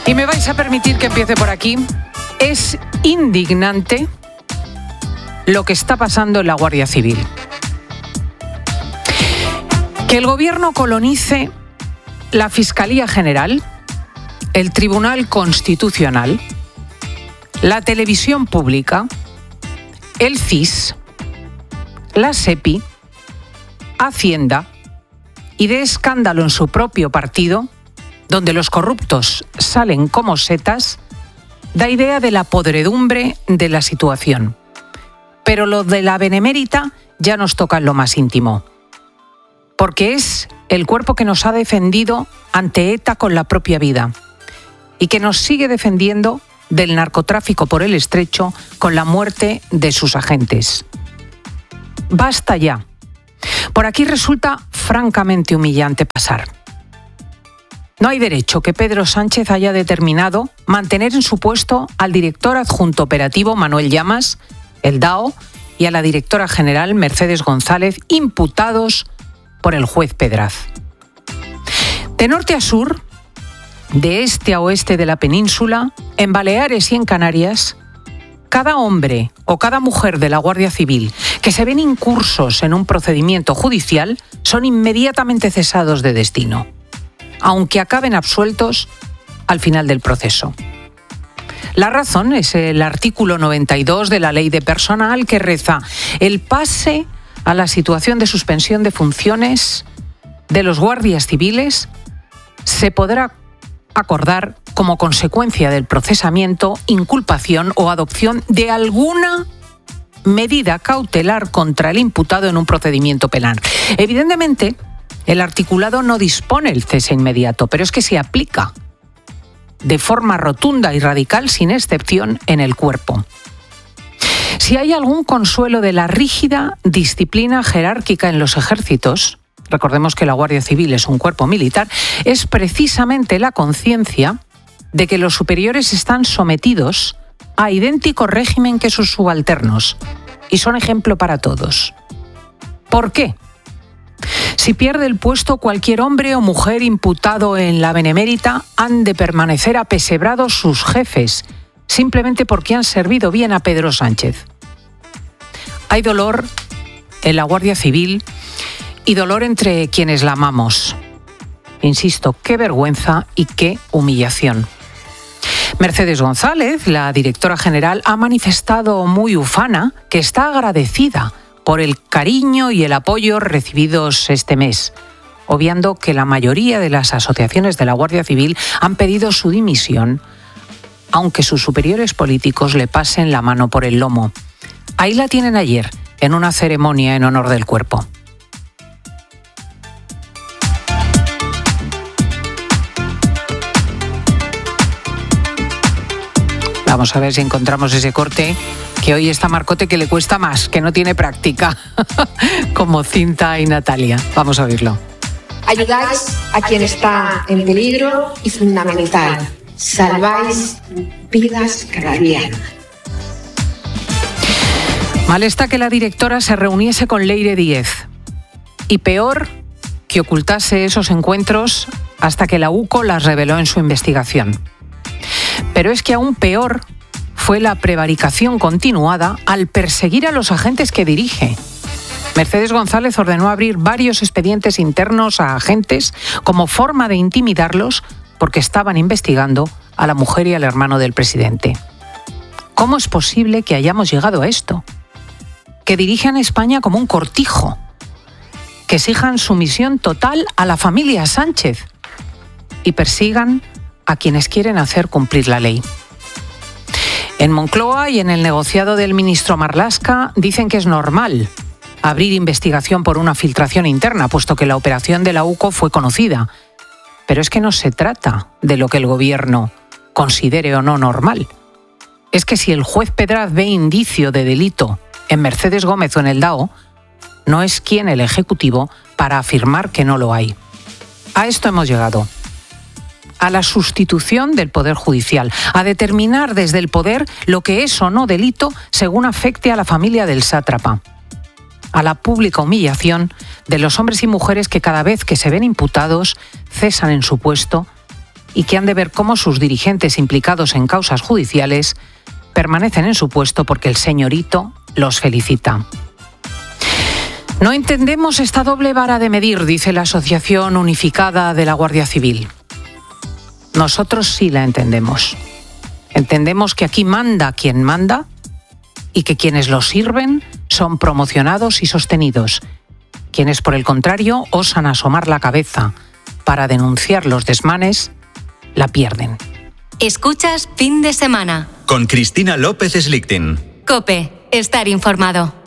Y me vais a permitir que empiece por aquí. Es indignante lo que está pasando en la Guardia Civil. Que el gobierno colonice la Fiscalía General, el Tribunal Constitucional, la Televisión Pública, el CIS, la SEPI, Hacienda, y dé escándalo en su propio partido, donde los corruptos salen como setas, da idea de la podredumbre de la situación. Pero lo de la Benemérita ya nos toca en lo más íntimo, porque es el cuerpo que nos ha defendido ante ETA con la propia vida y que nos sigue defendiendo del narcotráfico por el Estrecho con la muerte de sus agentes. Basta ya. Por aquí resulta francamente humillante pasar. No hay derecho que Pedro Sánchez haya determinado mantener en su puesto al director adjunto operativo Manuel Llamas, el DAO, y a la directora general Mercedes González, imputados por el juez Pedraz. De norte a sur, de este a oeste de la península, en Baleares y en Canarias, cada hombre o cada mujer de la Guardia Civil que se ven incursos en un procedimiento judicial son inmediatamente cesados de destino, aunque acaben absueltos al final del proceso. La razón es el artículo 92 de la Ley de Personal, que reza: el pase a la situación de suspensión de funciones de los guardias civiles se podrá acordar como consecuencia del procesamiento, inculpación o adopción de alguna medida cautelar contra el imputado en un procedimiento penal. Evidentemente, el articulado no dispone el cese inmediato, pero es que se aplica de forma rotunda y radical, sin excepción, en el cuerpo. Si hay algún consuelo de la rígida disciplina jerárquica en los ejércitos, recordemos que la Guardia Civil es un cuerpo militar, es precisamente la conciencia de que los superiores están sometidos a idéntico régimen que sus subalternos y son ejemplo para todos. ¿Por qué? Si pierde el puesto, cualquier hombre o mujer imputado en la Benemérita han de permanecer apesebrados sus jefes, simplemente porque han servido bien a Pedro Sánchez. Hay dolor en la Guardia Civil y dolor entre quienes la amamos. Insisto, qué vergüenza y qué humillación. Mercedes González, la directora general, ha manifestado muy ufana que está agradecida por el cariño y el apoyo recibidos este mes, obviando que la mayoría de las asociaciones de la Guardia Civil han pedido su dimisión, aunque sus superiores políticos le pasen la mano por el lomo. Ahí la tienen ayer, en una ceremonia en honor del cuerpo. Vamos a ver si encontramos ese corte, que hoy está Marcote, que le cuesta más, que no tiene práctica, como Cinta y Natalia. Vamos a oírlo. Ayudáis a quien está en peligro y, fundamental, salváis vidas cada día. Mal está que la directora se reuniese con Leire Díez. Y peor, que ocultase esos encuentros hasta que la UCO las reveló en su investigación. Pero es que aún peor fue la prevaricación continuada al perseguir a los agentes que dirige. Mercedes González ordenó abrir varios expedientes internos a agentes como forma de intimidarlos porque estaban investigando a la mujer y al hermano del presidente. ¿Cómo es posible que hayamos llegado a esto? Que dirijan España como un cortijo, que exijan sumisión total a la familia Sánchez y persigan a quienes quieren hacer cumplir la ley. En Moncloa y en el negociado del ministro Marlaska dicen que es normal abrir investigación por una filtración interna, puesto que la operación de la UCO fue conocida. Pero es que no se trata de lo que el gobierno considere o no normal. Es que si el juez Pedraz ve indicio de delito en Mercedes Gómez o en el DAO, no es quien el Ejecutivo para afirmar que no lo hay. A esto hemos llegado. A la sustitución del Poder Judicial, a determinar desde el poder lo que es o no delito según afecte a la familia del sátrapa, a la pública humillación de los hombres y mujeres que cada vez que se ven imputados cesan en su puesto y que han de ver cómo sus dirigentes implicados en causas judiciales permanecen en su puesto porque el señorito los felicita. No entendemos esta doble vara de medir, dice la Asociación Unificada de la Guardia Civil. Nosotros sí la entendemos. Entendemos que aquí manda quien manda y que quienes lo sirven son promocionados y sostenidos. Quienes, por el contrario, osan asomar la cabeza para denunciar los desmanes, la pierden. Escuchas Fin de Semana. Con Cristina López Slichting. COPE. Estar informado.